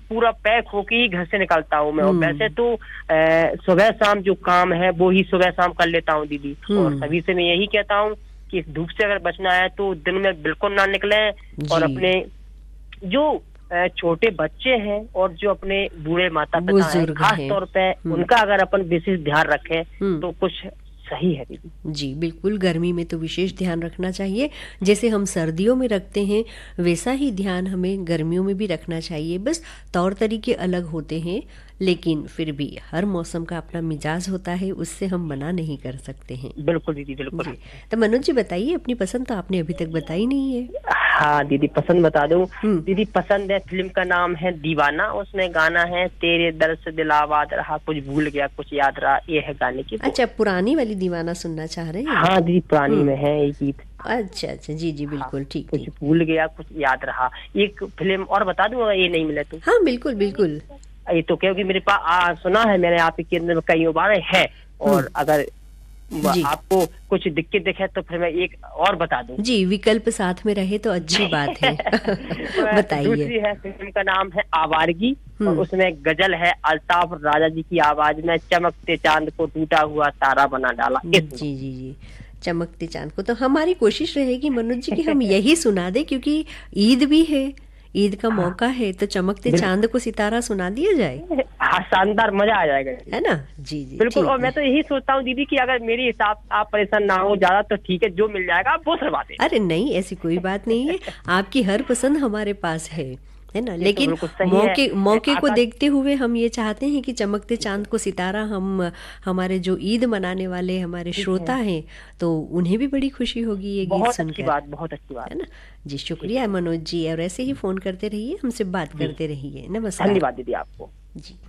पूरा पैक होके ही घर से निकलता हूँ मैं। और वैसे तो सुबह शाम जो काम है वो ही सुबह शाम कर लेता हूँ दीदी। और सभी से मैं यही कहता हूँ कि इस धूप से अगर बचना है तो दिन में बिल्कुल ना निकले। और अपने जो छोटे बच्चे हैं और जो अपने बूढ़े माता पिता हैं, खास तौर पे उनका अगर अपन विशेष ध्यान रखें तो कुछ सही है दीदी। जी बिल्कुल, गर्मी में तो विशेष ध्यान रखना चाहिए, जैसे हम सर्दियों में रखते हैं वैसा ही ध्यान हमें गर्मियों में भी रखना चाहिए। बस तौर तरीके अलग होते हैं, लेकिन फिर भी हर मौसम का अपना मिजाज होता है, उससे हम मना नहीं कर सकते हैं। बिल्कुल दीदी बिल्कुल। जी, तो मनोज जी बताइए, अपनी पसंद तो आपने अभी तक बताई नहीं है। हाँ दीदी, पसंद बता दूं दीदी। पसंद है, फिल्म का नाम है दीवाना, उसमें गाना है तेरे दर्द से दिल आबाद रहा, कुछ भूल गया कुछ याद रहा, ये है गाने की। अच्छा, पुरानी वाली दीवाना सुनना चाह रहे हैं? हाँ दीदी, पुरानी में है ये गीत। अच्छा अच्छा, जी जी बिल्कुल, ठीक कुछ भूल गया कुछ याद रहा, एक फिल्म और बता दूंगा ये नहीं मिले तो। हाँ बिल्कुल बिल्कुल, ये तो क्योंकि मेरे पास सुना है मैंने आप के अंदर कई बार है। और अगर आपको कुछ दिक्कत दिखे तो फिर मैं एक और बता दूं। जी, विकल्प साथ में रहे तो अच्छी बात है। बताइए। दूसरी है, फिल्म का नाम है आवारगी, और उसमें गजल है अल्ताफ राजा जी की आवाज में, चमकते चांद को टूटा हुआ तारा बना डाला। जी जी जी, चमकते चांद को तो हमारी कोशिश रहेगी मनोज जी कि हम यही सुना दे, क्योंकि ईद भी है, ईद का मौका है, तो चमकते चांद को सितारा सुना दिया जाए। हाँ, शानदार, मजा आ जाएगा, है ना? जी जी बिल्कुल। और मैं तो यही सोचता हूँ दीदी कि अगर मेरे हिसाब आप परेशान ना हो ज्यादा तो ठीक है, जो मिल जाएगा आप वो सब बात है। अरे नहीं, ऐसी कोई बात नहीं है, आपकी हर पसंद हमारे पास है ना। लेकिन मौके को देखते हुए हम ये चाहते हैं कि चमकते चांद को सितारा, हम हमारे जो ईद मनाने वाले हमारे श्रोता हैं तो उन्हें भी बड़ी खुशी होगी ये गीत सुनकर। बहुत अच्छी बात है ना जी। शुक्रिया मनोज जी, और ऐसे ही फोन करते रहिए, हमसे बात करते रहिए। नमस्कार। धन्यवाद दीदी आपको। जी।